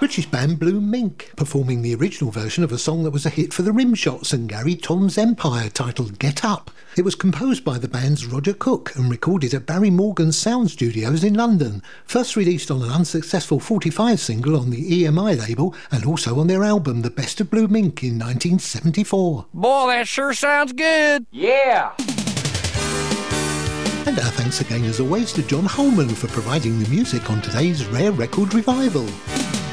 British band Blue Mink, performing the original version of a song that was a hit for the Rimshots and Gary Tom's Empire, titled Get Up. It was composed by the band's Roger Cook and recorded at Barry Morgan's Sound Studios in London, first released on an unsuccessful 45 single on the EMI label and also on their album The Best of Blue Mink in 1974. Boy, that sure sounds good. Yeah! And our thanks again as always to John Holman for providing the music on today's Rare Record Revival.